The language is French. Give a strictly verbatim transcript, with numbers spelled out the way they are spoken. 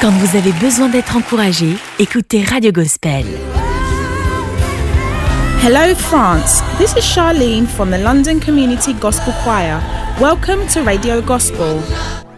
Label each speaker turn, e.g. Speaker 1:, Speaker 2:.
Speaker 1: Quand vous avez besoin d'être encouragé, écoutez Radio Gospel.
Speaker 2: Hello France, this is Charlene from the London Community Gospel Choir. Welcome to Radio Gospel.